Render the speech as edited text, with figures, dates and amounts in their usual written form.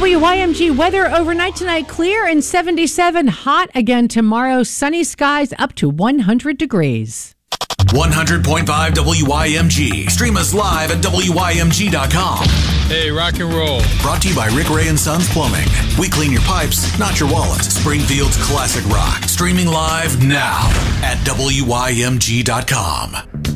WYMG weather overnight tonight, clear and 77. Hot again tomorrow. Sunny skies up to 100 degrees. 100.5 WYMG. Stream us live at WYMG.com. Hey, rock and roll. Brought to you by Rick Ray and Sons Plumbing. We clean your pipes, not your wallet. Springfield's classic rock. Streaming live now at WYMG.com.